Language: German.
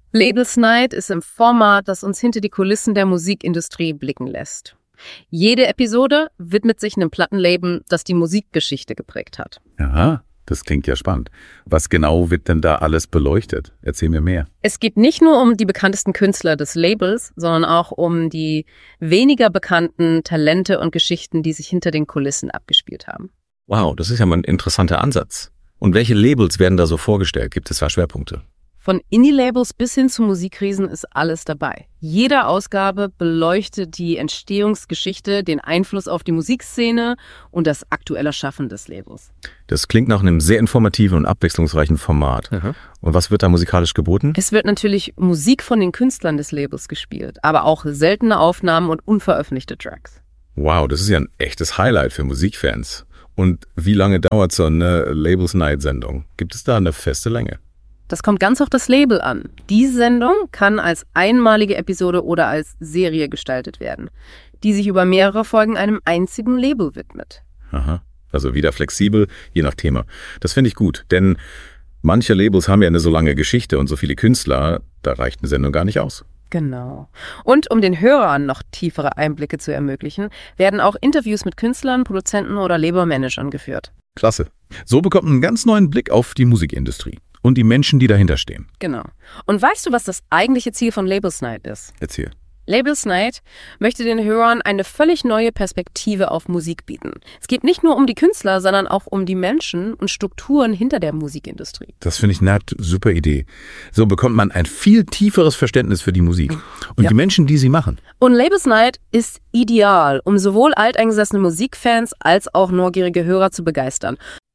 Labels Night ist im Format, das uns hinter die Kulissen der Musikindustrie blicken lässt. Jede Episode widmet sich einem Plattenlabel, das die Musikgeschichte geprägt hat. Aha, das klingt ja spannend. Was genau wird denn da alles beleuchtet? Erzähl mir mehr. Es geht nicht nur um die bekanntesten Künstler des Labels, sondern auch um die weniger bekannten Talente und Geschichten, die sich hinter den Kulissen abgespielt haben. Wow, das ist ja mal ein interessanter Ansatz. Und welche Labels werden da so vorgestellt? Gibt es da Schwerpunkte? Von Indie-Labels bis hin zu Musikriesen ist alles dabei. Jede Ausgabe beleuchtet die Entstehungsgeschichte, den Einfluss auf die Musikszene und das aktuelle Schaffen des Labels. Das klingt nach einem sehr informativen und abwechslungsreichen Format. Aha. Und was wird da musikalisch geboten? Es wird natürlich Musik von den Künstlern des Labels gespielt, aber auch seltene Aufnahmen und unveröffentlichte Tracks. Wow, das ist ja ein echtes Highlight für Musikfans. Und wie lange dauert so eine Labels Night-Sendung? Gibt es da eine feste Länge? Das kommt ganz auf das Label an. Diese Sendung kann als einmalige Episode oder als Serie gestaltet werden, die sich über mehrere Folgen einem einzigen Label widmet. Aha, also wieder flexibel, je nach Thema. Das finde ich gut, denn manche Labels haben ja eine so lange Geschichte und so viele Künstler, da reicht eine Sendung gar nicht aus. Genau. Und um den Hörern noch tiefere Einblicke zu ermöglichen, werden auch Interviews mit Künstlern, Produzenten oder Labelmanagern geführt. Klasse. So bekommt man einen ganz neuen Blick auf die Musikindustrie und die Menschen, die dahinter stehen. Genau. Und weißt du, was das eigentliche Ziel von Labels Night ist? Erzähl. Labels Night möchte den Hörern eine völlig neue Perspektive auf Musik bieten. Es geht nicht nur um die Künstler, sondern auch um die Menschen und Strukturen hinter der Musikindustrie. Das finde ich nett, super Idee. So bekommt man ein viel tieferes Verständnis für die Musik und die Menschen, die sie machen. Und Labels Night ist ideal, um sowohl alteingesessene Musikfans als auch neugierige Hörer zu begeistern.